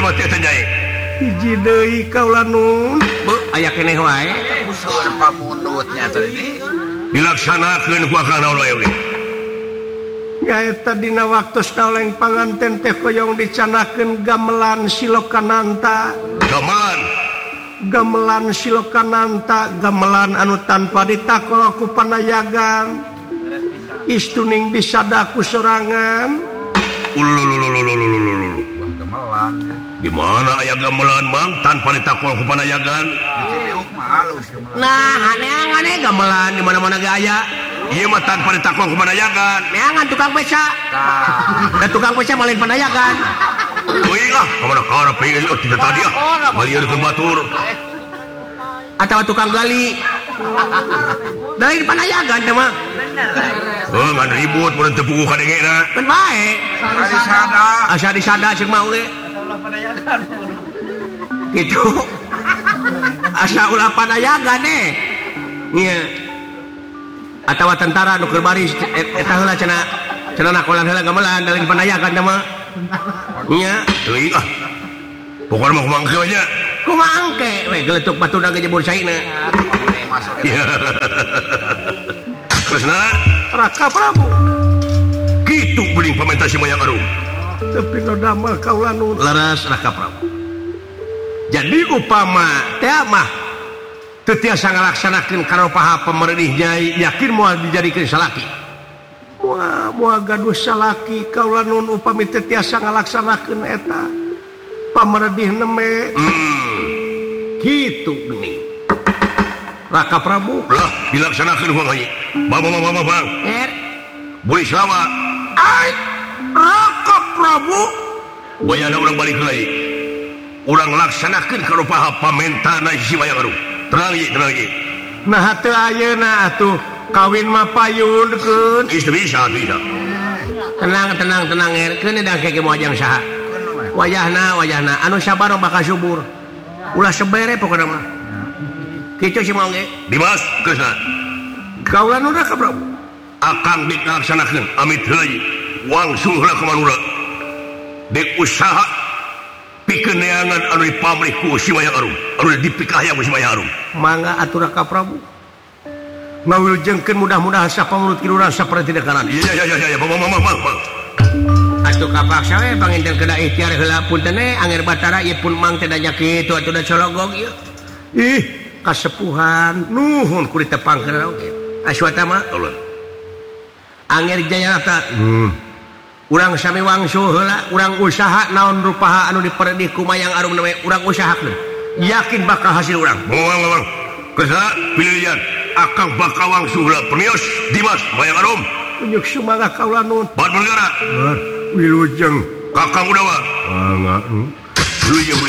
hiji deui kaulanun aya keneh wae usul pamundutnya tadi dilaksanakeun ku akang naon wae nyaeta dina waktos naleng panganten teh koyong dicanakeun gamelan silokananta gamelan silokananta gamelan anu tanpa ditakol ku panayagan istuning disadaku sorangan gamelan di mana aya gamelan mang tanpa ditakol ku panayagan nah aneh gamelan di mana-mana gaya ieu mah tanpa ditakol ku panayagan neangan tukang beca dan tukang beca malin panayagan euy lah kamana karep ieu tidak tadi balieur ke batur atawa tukang gali dari panayagan teh mah ngan ribut mun teu puguh kadengena kan bae asa disada ceuk mah we gitu asa ulah panayagan nya atawa tentara nu keur baris eta heula cenah nakolan heula gamelan dari panayagan teh mah nya euy ah pokona mah kumangke we nya kumangke we geletuk batuna ge jebur saina terusna Raka Prabu kitu beling pamentasi Mayang Arum tapi no damel kaulanun leres Raka Prabu jadi upama teh mah teu tiasa ngalaksanakeun karopaha pemerintah Nyai yakin moal dijadikeun salaki moal gaduh salaki kaulanun upami teu tiasa ngalaksanakeun eta pamerintah neme kitu bening Raka Prabu lah dilaksanakeun ku Nyai bang boleh selama Raka Prabu wayana urang balik deui urang laksanakeun karopaha pamentana si Mayang Arum tenang ye nah teu ayeuna atuh kawin mah payunkeun bisa tenang keun da keke moajang saha wayahna anu sabar bakal subur ulah sebere pokona mah kitu si mangge Dimas keusna kaulanun Raka Prabu akang dilaksanakeun amit heula wangsul heula ka manura dek usaha pikeun neangan anu dipamrih ku si Mayang Arum anu dipikahaya ku si Mayang Arum mangga atuh Raka Prabu ngawilujengkeun mudah-mudahan sapamulut kiluran saperti dekanan iya bang atuh kapaksa we panginten kada ikhtiar heula punten anger batara ieu pun mang teh da nya kitu atuh da cologog ieu ih kasepuhan nuhun kudu tepangkeun oge aswata mah anger jayata urang sami wangsul heula urang usaha naon rupaha anu diperedih ku Mayang Arum we urang usahakeun yakin bakal hasil urang bang keusna pilihan akang bakal wangsul heula pernios Dimas Mayang Arum unjuk sumangga kaulanun bat negara wilujeng kakang Udawa mangga wilujeng